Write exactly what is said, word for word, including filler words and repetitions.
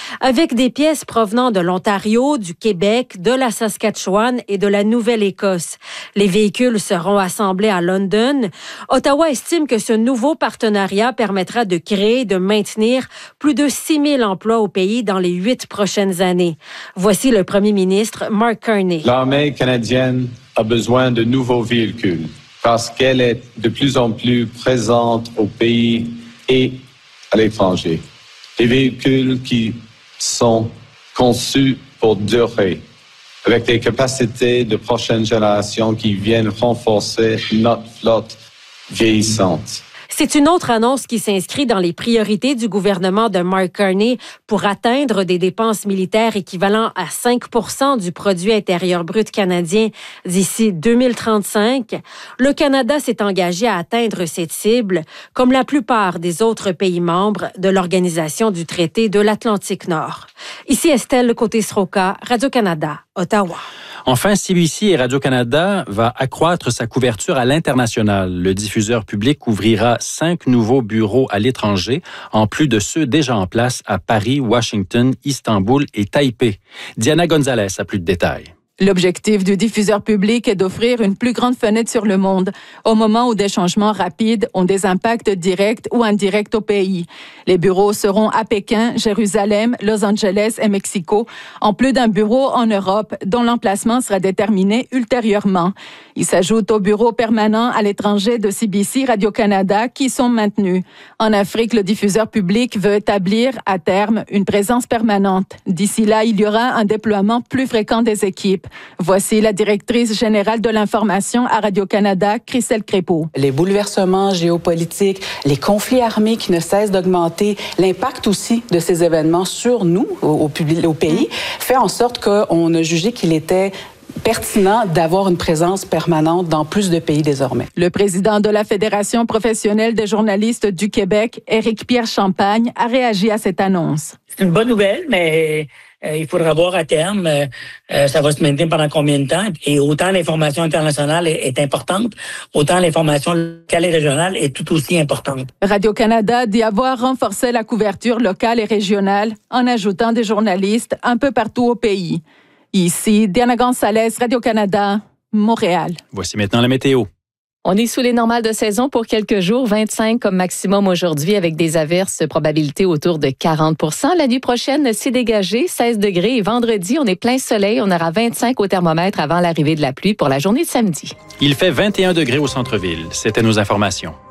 avec des pièces provenant de l'Ontario, du Québec, de la Saskatchewan et de la Nouvelle-Écosse. Les véhicules seront assemblés à London. Ottawa estime que ce nouveau partenariat permettra de créer et de maintenir plus de six mille emplois au pays dans les huit prochaines années. Voici le premier ministre Mark Carney. L'armée canadienne a besoin de nouveaux véhicules parce qu'elle est de plus en plus présente au pays et à l'étranger. Des véhicules qui sont conçus pour durer, avec des capacités de prochaine génération qui viennent renforcer notre flotte vieillissante. C'est une autre annonce qui s'inscrit dans les priorités du gouvernement de Mark Carney pour atteindre des dépenses militaires équivalent à cinq pour cent du produit intérieur brut canadien d'ici deux mille trente-cinq. Le Canada s'est engagé à atteindre cette cible, comme la plupart des autres pays membres de l'Organisation du traité de l'Atlantique Nord. Ici Estelle Côté-Sroka, Radio-Canada, Ottawa. Enfin, C B C et Radio-Canada va accroître sa couverture à l'international. Le diffuseur public ouvrira cinq nouveaux bureaux à l'étranger, en plus de ceux déjà en place à Paris, Washington, Istanbul et Taipei. Diana Gonzalez a plus de détails. L'objectif du diffuseur public est d'offrir une plus grande fenêtre sur le monde, au moment où des changements rapides ont des impacts directs ou indirects au pays. Les bureaux seront à Pékin, Jérusalem, Los Angeles et Mexico, en plus d'un bureau en Europe dont l'emplacement sera déterminé ultérieurement. Il s'ajoute aux bureaux permanents à l'étranger de C B C Radio-Canada qui sont maintenus. En Afrique, le diffuseur public veut établir à terme une présence permanente. D'ici là, il y aura un déploiement plus fréquent des équipes. Voici la directrice générale de l'information à Radio-Canada, Christelle Crépeau. Les bouleversements géopolitiques, les conflits armés qui ne cessent d'augmenter, l'impact aussi de ces événements sur nous, au, au, public, au pays, fait en sorte qu'on a jugé qu'il était pertinent d'avoir une présence permanente dans plus de pays désormais. Le président de la Fédération professionnelle des journalistes du Québec, Éric-Pierre Champagne, a réagi à cette annonce. C'est une bonne nouvelle, mais euh, il faudra voir à terme, euh, euh, ça va se maintenir pendant combien de temps. Et autant l'information internationale est, est importante, autant l'information locale et régionale est tout aussi importante. Radio-Canada dit avoir renforcé la couverture locale et régionale en ajoutant des journalistes un peu partout au pays. Ici, Diana Gonzalez, Radio-Canada, Montréal. Voici maintenant la météo. On est sous les normales de saison pour quelques jours, vingt-cinq comme maximum aujourd'hui avec des averses, probabilité autour de quarante pour cent. La nuit prochaine, c'est dégagé, seize degrés. Et vendredi, on est plein soleil. On aura vingt-cinq au thermomètre avant l'arrivée de la pluie pour la journée de samedi. Il fait vingt et un degrés au centre-ville. C'était nos informations.